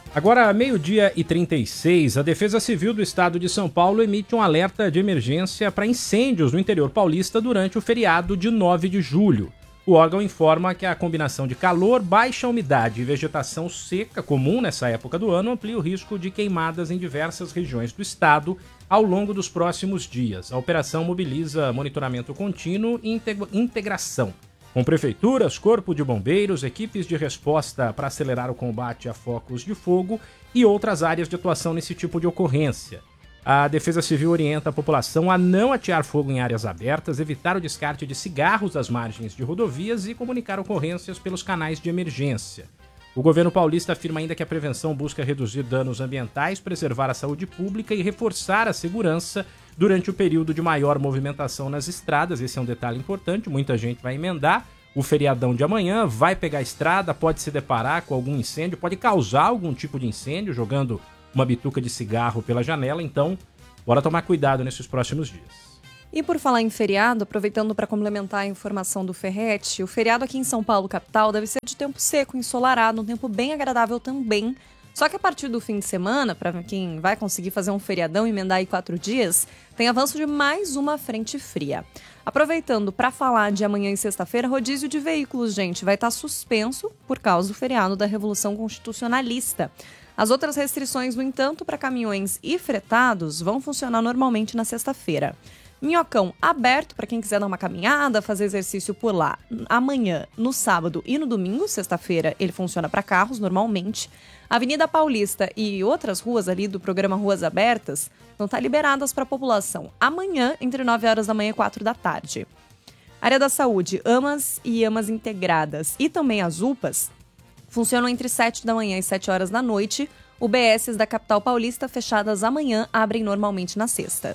Agora, meio-dia e 36, a Defesa Civil do Estado de São Paulo emite um alerta de emergência para incêndios no interior paulista durante o feriado de 9 de julho. O órgão informa que a combinação de calor, baixa umidade e vegetação seca comum nessa época do ano amplia o risco de queimadas em diversas regiões do estado ao longo dos próximos dias. A operação mobiliza monitoramento contínuo e integração com prefeituras, corpo de bombeiros, equipes de resposta para acelerar o combate a focos de fogo e outras áreas de atuação nesse tipo de ocorrência. A Defesa Civil orienta a população a não atear fogo em áreas abertas, evitar o descarte de cigarros às margens de rodovias e comunicar ocorrências pelos canais de emergência. O governo paulista afirma ainda que a prevenção busca reduzir danos ambientais, preservar a saúde pública e reforçar a segurança durante o período de maior movimentação nas estradas. Esse é um detalhe importante, muita gente vai emendar o feriadão de amanhã, vai pegar a estrada, pode se deparar com algum incêndio, pode causar algum tipo de incêndio jogando uma bituca de cigarro pela janela, então bora tomar cuidado nesses próximos dias. E por falar em feriado, aproveitando para complementar a informação do Ferretti, o feriado aqui em São Paulo, capital, deve ser de tempo seco, ensolarado, um tempo bem agradável também. Só que a partir do fim de semana, para quem vai conseguir fazer um feriadão e emendar aí 4 dias, tem avanço de mais uma frente fria. Aproveitando para falar de amanhã e sexta-feira, rodízio de veículos, gente, vai estar suspenso por causa do feriado da Revolução Constitucionalista. As outras restrições, no entanto, para caminhões e fretados vão funcionar normalmente na sexta-feira. Minhocão aberto para quem quiser dar uma caminhada, fazer exercício por lá. Amanhã, no sábado e no domingo, sexta-feira, ele funciona para carros normalmente. Avenida Paulista e outras ruas ali do programa Ruas Abertas vão estar liberadas para a população amanhã, entre 9 horas da manhã e 4 da tarde. Área da saúde, AMAs e AMAs integradas e também as UPAs funcionam entre 7 da manhã e 7 horas da noite. UBSs da capital paulista fechadas amanhã abrem normalmente na sexta.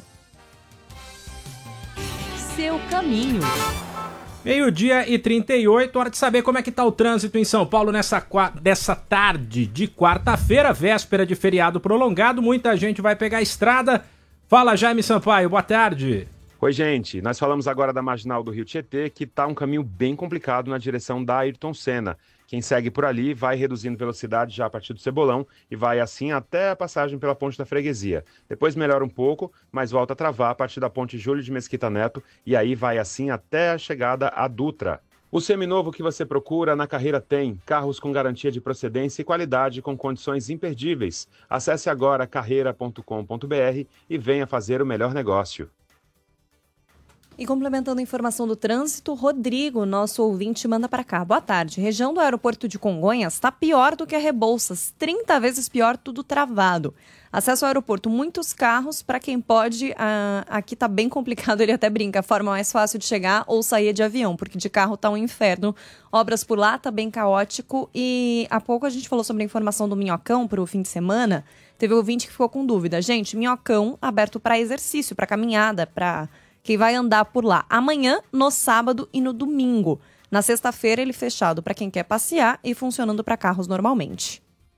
Seu caminho. Meio-dia e 38, hora de saber como é que tá o trânsito em São Paulo dessa tarde de quarta-feira, véspera de feriado prolongado. Muita gente vai pegar a estrada. Fala, Jaime Sampaio, boa tarde. Oi, gente. Nós falamos agora da Marginal do Rio Tietê, que tá um caminho bem complicado na direção da Ayrton Senna. Quem segue por ali vai reduzindo velocidade já a partir do Cebolão e vai assim até a passagem pela Ponte da Freguesia. Depois melhora um pouco, mas volta a travar a partir da Ponte Júlio de Mesquita Neto e aí vai assim até a chegada à Dutra. O seminovo que você procura na Carreira tem carros com garantia de procedência e qualidade com condições imperdíveis. Acesse agora carreira.com.br e venha fazer o melhor negócio. E complementando a informação do trânsito, Rodrigo, nosso ouvinte, manda para cá. Boa tarde. Região do aeroporto de Congonhas está pior do que a Rebouças. 30 vezes pior, tudo travado. Acesso ao aeroporto, muitos carros. Para quem pode, aqui tá bem complicado, ele até brinca. A forma mais fácil de chegar ou sair é de avião, porque de carro tá um inferno. Obras por lá, tá bem caótico. E há pouco a gente falou sobre a informação do Minhocão para o fim de semana. Teve um ouvinte que ficou com dúvida. Gente, Minhocão aberto para exercício, para caminhada, para quem vai andar por lá amanhã, no sábado e no domingo. Na sexta-feira, ele fechado para quem quer passear e funcionando para carros normalmente.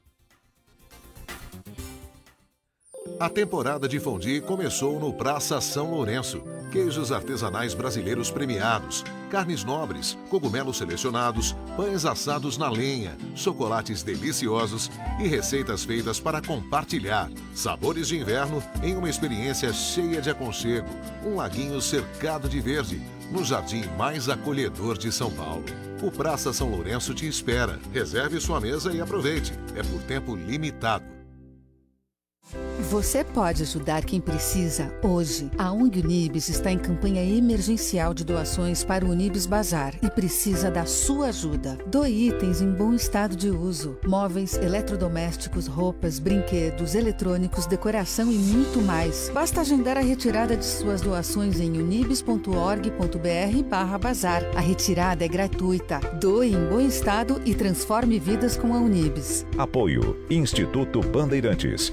A temporada de fondue começou no Praça São Lourenço. Queijos artesanais brasileiros premiados, carnes nobres, cogumelos selecionados, pães assados na lenha, chocolates deliciosos e receitas feitas para compartilhar. Sabores de inverno em uma experiência cheia de aconchego. Um laguinho cercado de verde, no jardim mais acolhedor de São Paulo. O Praça São Lourenço te espera. Reserve sua mesa e aproveite. É por tempo limitado. Você pode ajudar quem precisa hoje. A ONG Unibis está em campanha emergencial de doações para o Unibis Bazar e precisa da sua ajuda. Doe itens em bom estado de uso. Móveis, eletrodomésticos, roupas, brinquedos, eletrônicos, decoração e muito mais. Basta agendar a retirada de suas doações em unibis.org.br/bazar. A retirada é gratuita. Doe em bom estado e transforme vidas com a Unibis. Apoio Instituto Bandeirantes.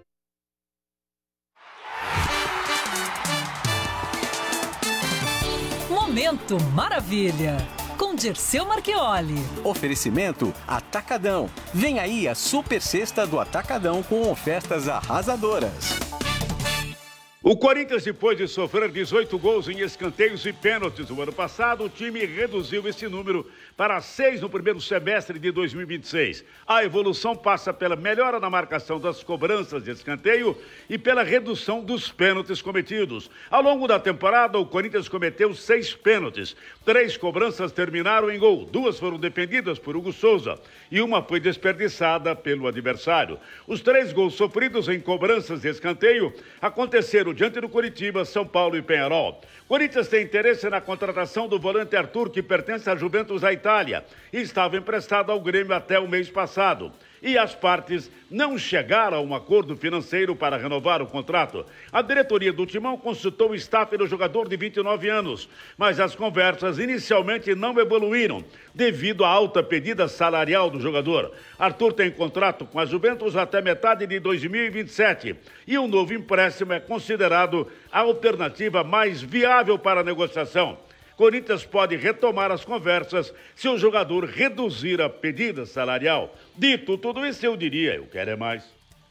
Momento Maravilha, com Dirceu Marchioli. Oferecimento Atacadão. Vem aí a super sexta do Atacadão com ofertas arrasadoras. O Corinthians, depois de sofrer 18 gols em escanteios e pênaltis no ano passado, o time reduziu esse número para 6 no primeiro semestre de 2026. A evolução passa pela melhora na marcação das cobranças de escanteio e pela redução dos pênaltis cometidos. Ao longo da temporada, o Corinthians cometeu 6 pênaltis. 3 cobranças terminaram em gol, 2 foram defendidas por Hugo Souza e uma foi desperdiçada pelo adversário. Os 3 gols sofridos em cobranças de escanteio aconteceram diante do Coritiba, São Paulo e Peñarol. Corinthians tem interesse na contratação do volante Arthur, que pertence à Juventus da Itália e estava emprestado ao Grêmio até o mês passado. E as partes não chegaram a um acordo financeiro para renovar o contrato. A diretoria do Timão consultou o staff do jogador de 29 anos, mas as conversas inicialmente não evoluíram devido à alta pedida salarial do jogador. Arthur tem contrato com a Juventus até metade de 2027 e o novo empréstimo é considerado a alternativa mais viável para a negociação. Corinthians pode retomar as conversas se o jogador reduzir a pedida salarial. Dito tudo isso, eu diria, eu quero é mais.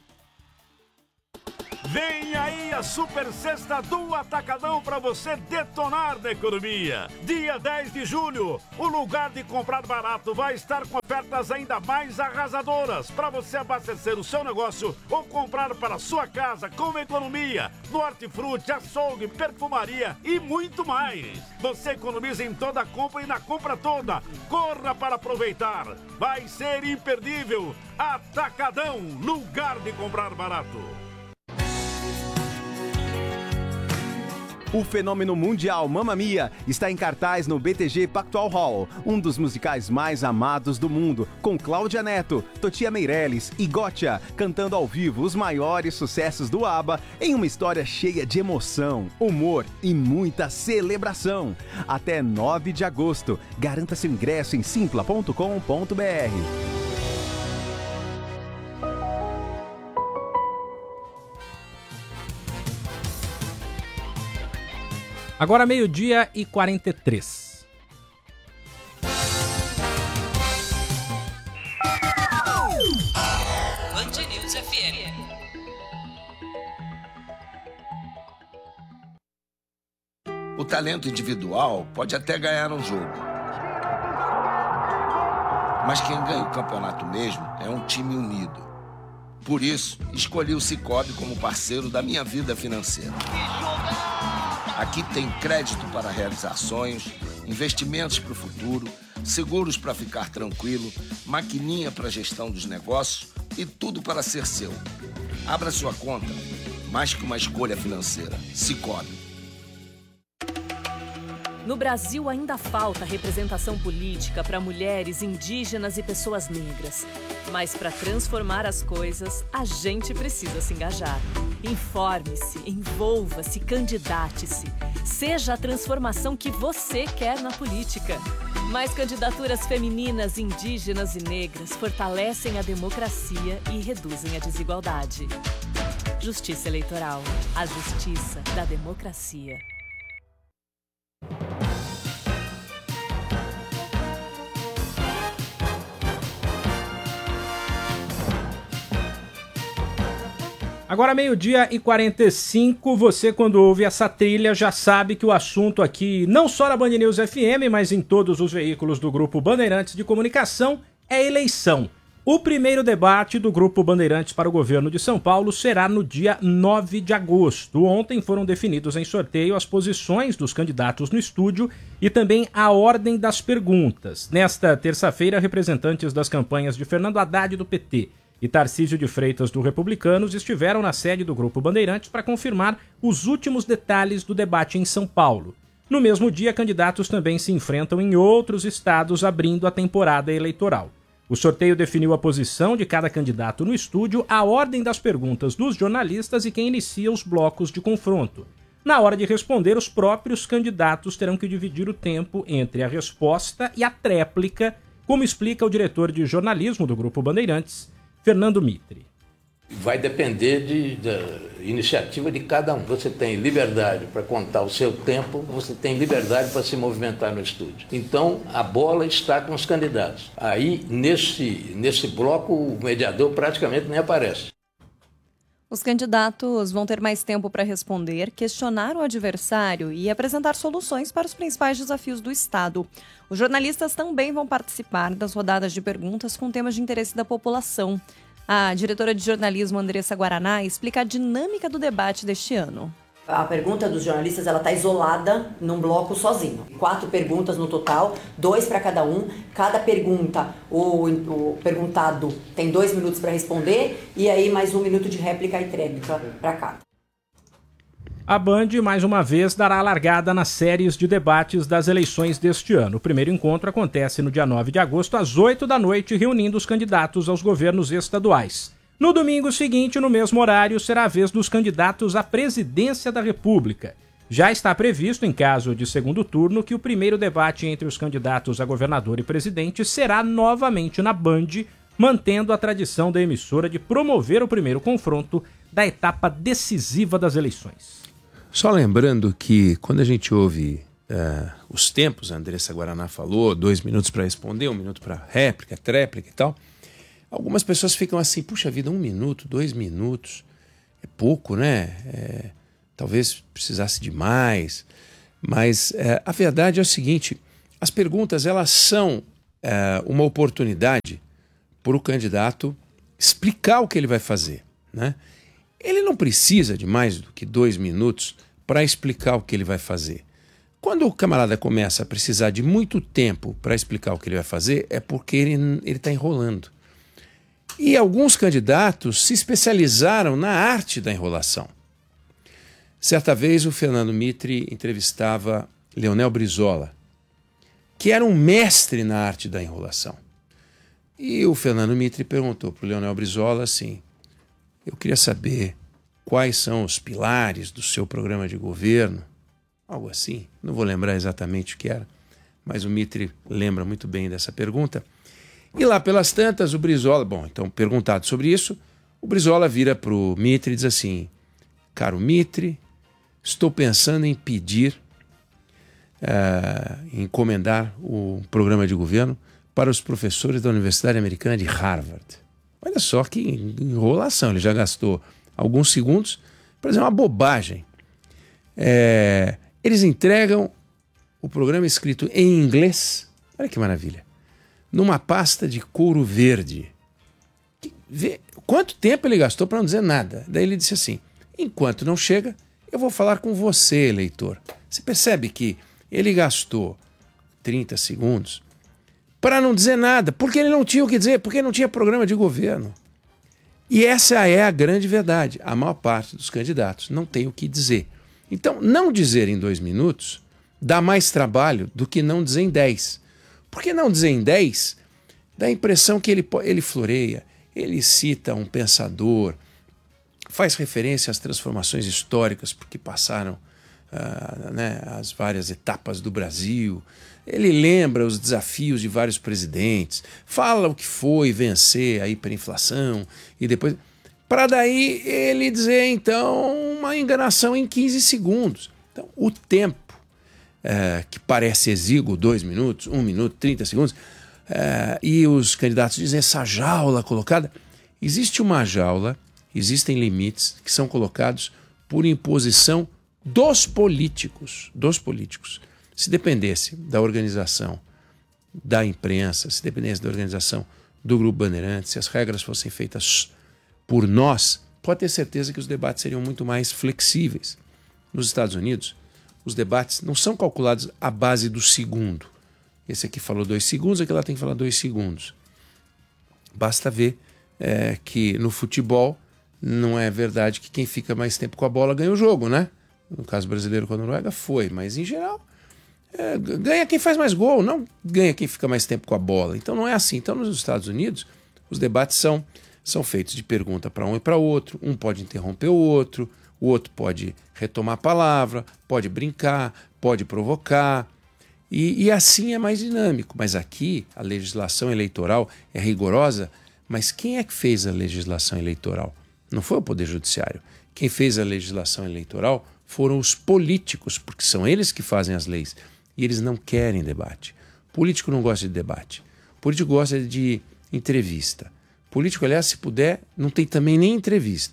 Vem aí a super sexta do Atacadão para você detonar na economia. Dia 10 de julho, o lugar de comprar barato vai estar com ofertas ainda mais arrasadoras para você abastecer o seu negócio ou comprar para a sua casa com economia. No hortifruti, açougue, perfumaria e muito mais. Você economiza em toda a compra e na compra toda. Corra para aproveitar. Vai ser imperdível. Atacadão, lugar de comprar barato. O fenômeno mundial Mamma Mia está em cartaz no BTG Pactual Hall, um dos musicais mais amados do mundo, com Cláudia Neto, Totia Meirelles e Gotcha, cantando ao vivo os maiores sucessos do ABBA em uma história cheia de emoção, humor e muita celebração. Até 9 de agosto. Garanta seu ingresso em simpla.com.br. Agora 12h e 43. Band News FM. O talento individual pode até ganhar um jogo. Mas quem ganha o campeonato mesmo é um time unido. Por isso, escolhi o Sicoob como parceiro da minha vida financeira. Aqui tem crédito para realizar sonhos, investimentos para o futuro, seguros para ficar tranquilo, maquininha para gestão dos negócios e tudo para ser seu. Abra sua conta, mais que uma escolha financeira. Sicoob. No Brasil ainda falta representação política para mulheres, indígenas e pessoas negras. Mas para transformar as coisas, a gente precisa se engajar. Informe-se, envolva-se, candidate-se. Seja a transformação que você quer na política. Mais candidaturas femininas, indígenas e negras fortalecem a democracia e reduzem a desigualdade. Justiça Eleitoral. A justiça da democracia. Agora 12h e 45, você quando ouve essa trilha já sabe que o assunto aqui, não só na Band News FM, mas em todos os veículos do Grupo Bandeirantes de Comunicação, é eleição. O primeiro debate do Grupo Bandeirantes para o governo de São Paulo será no dia 9 de agosto. Ontem foram definidos em sorteio as posições dos candidatos no estúdio e também a ordem das perguntas. Nesta terça-feira, representantes das campanhas de Fernando Haddad do PT e Tarcísio de Freitas do Republicanos estiveram na sede do Grupo Bandeirantes para confirmar os últimos detalhes do debate em São Paulo. No mesmo dia, candidatos também se enfrentam em outros estados, abrindo a temporada eleitoral. O sorteio definiu a posição de cada candidato no estúdio, a ordem das perguntas dos jornalistas e quem inicia os blocos de confronto. Na hora de responder, os próprios candidatos terão que dividir o tempo entre a resposta e a tréplica, como explica o diretor de jornalismo do Grupo Bandeirantes, Fernando Mitre. Vai depender da iniciativa de cada um. Você tem liberdade para contar o seu tempo, você tem liberdade para se movimentar no estúdio. Então, a bola está com os candidatos. Aí, nesse bloco, o mediador praticamente nem aparece. Os candidatos vão ter mais tempo para responder, questionar o adversário e apresentar soluções para os principais desafios do Estado. Os jornalistas também vão participar das rodadas de perguntas com temas de interesse da população. A diretora de jornalismo, Andressa Guaraná, explica a dinâmica do debate deste ano. A pergunta dos jornalistas está isolada num bloco sozinho. 4 perguntas no total, 2 para cada um. Cada pergunta, o perguntado tem 2 minutos para responder e aí mais 1 minuto de réplica e tréplica para cada. A Band, mais uma vez, dará a largada nas séries de debates das eleições deste ano. O primeiro encontro acontece no dia 9 de agosto, às 8 da noite, reunindo os candidatos aos governos estaduais. No domingo seguinte, no mesmo horário, será a vez dos candidatos à presidência da República. Já está previsto, em caso de segundo turno, que o primeiro debate entre os candidatos a governador e presidente será novamente na Band, mantendo a tradição da emissora de promover o primeiro confronto da etapa decisiva das eleições. Só lembrando que quando a gente ouve os tempos, a Andressa Guaraná falou, 2 minutos para responder, 1 minuto para réplica, tréplica e tal, algumas pessoas ficam assim, puxa vida, 1 minuto, 2 minutos, é pouco, né? Talvez precisasse de mais, mas a verdade é o seguinte, as perguntas elas são uma oportunidade para o candidato explicar o que ele vai fazer, né? Ele não precisa de mais do que 2 minutos para explicar o que ele vai fazer. Quando o camarada começa a precisar de muito tempo para explicar o que ele vai fazer, é porque ele está enrolando. E alguns candidatos se especializaram na arte da enrolação. Certa vez o Fernando Mitre entrevistava Leonel Brizola, que era um mestre na arte da enrolação. E o Fernando Mitre perguntou para o Leonel Brizola assim, eu queria saber quais são os pilares do seu programa de governo, algo assim, não vou lembrar exatamente o que era, mas o Mitre lembra muito bem dessa pergunta. E lá pelas tantas, o Brizola, então perguntado sobre isso, o Brizola vira para o Mitre e diz assim, caro Mitre, estou pensando em pedir, encomendar o programa de governo para os professores da Universidade Americana de Harvard. Olha só que enrolação, ele já gastou alguns segundos para dizer uma bobagem. Eles entregam o programa escrito em inglês, olha que maravilha, numa pasta de couro verde. Quanto tempo ele gastou para não dizer nada? Daí ele disse assim, enquanto não chega, eu vou falar com você, eleitor. Você percebe que ele gastou 30 segundos para não dizer nada, porque ele não tinha o que dizer, porque não tinha programa de governo. E essa é a grande verdade. A maior parte dos candidatos não tem o que dizer. Então, não dizer em 2 minutos dá mais trabalho do que não dizer em 10. Porque não dizer em 10 dá a impressão que ele floreia, ele cita um pensador, faz referência às transformações históricas porque passaram as várias etapas do Brasil, ele lembra os desafios de vários presidentes, fala o que foi vencer a hiperinflação e depois... Para daí ele dizer, então, uma enganação em 15 segundos. Então, o tempo, que parece exíguo, 2 minutos, 1 minuto, 30 segundos, e os candidatos dizem essa jaula colocada. Existe uma jaula, existem limites que são colocados por imposição dos políticos. Se dependesse da organização da imprensa, se dependesse da organização do Grupo Bandeirantes, se as regras fossem feitas por nós, pode ter certeza que os debates seriam muito mais flexíveis. Nos Estados Unidos, os debates não são calculados à base do segundo. Esse aqui falou 2 segundos, aquele lá tem que falar 2 segundos. Basta ver que no futebol não é verdade que quem fica mais tempo com a bola ganha o jogo, né? No caso brasileiro com a Noruega foi, mas em geral ganha quem faz mais gol, não ganha quem fica mais tempo com a bola. Então não é assim. Então nos Estados Unidos os debates são feitos de pergunta para um e para outro, um pode interromper o outro pode retomar a palavra, pode brincar, pode provocar, e assim é mais dinâmico. Mas aqui a legislação eleitoral é rigorosa, mas quem é que fez a legislação eleitoral? Não foi o Poder Judiciário. Quem fez a legislação eleitoral foram os políticos, porque são eles que fazem as leis, e eles não querem debate. Político não gosta de debate. Político gosta de entrevista. Político, aliás, se puder, não tem também nem entrevista.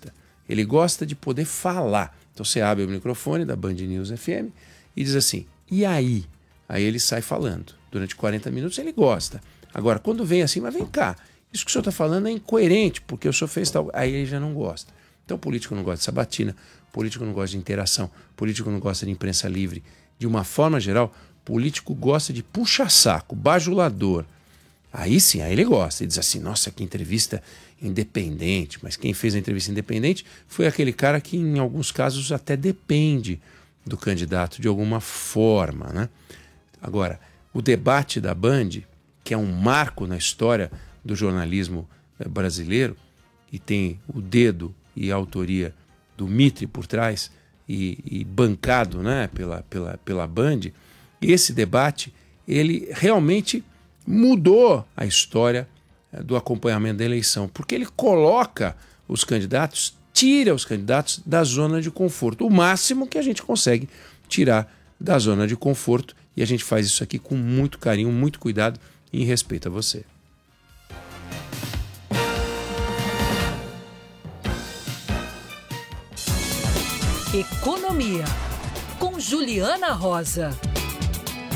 Ele gosta de poder falar. Então você abre o microfone da Band News FM e diz assim, e aí? Aí ele sai falando. Durante 40 minutos ele gosta. Agora, quando vem assim, mas vem cá, isso que o senhor está falando é incoerente, porque o senhor fez tal... Aí ele já não gosta. Então o político não gosta de sabatina, o político não gosta de interação, o político não gosta de imprensa livre. De uma forma geral, o político gosta de puxa-saco, bajulador. Aí sim, aí ele gosta. Ele diz assim, nossa, que entrevista independente. Mas quem fez a entrevista independente foi aquele cara que, em alguns casos, até depende do candidato de alguma forma, né? Agora, o debate da Band, que é um marco na história do jornalismo brasileiro, e tem o dedo e a autoria do Mitre por trás, e bancado, né, pela Band, esse debate, ele realmente mudou a história do acompanhamento da eleição, porque ele coloca os candidatos, tira os candidatos da zona de conforto, o máximo que a gente consegue tirar da zona de conforto, e a gente faz isso aqui com muito carinho, muito cuidado e em respeito a você. Economia, com Juliana Rosa.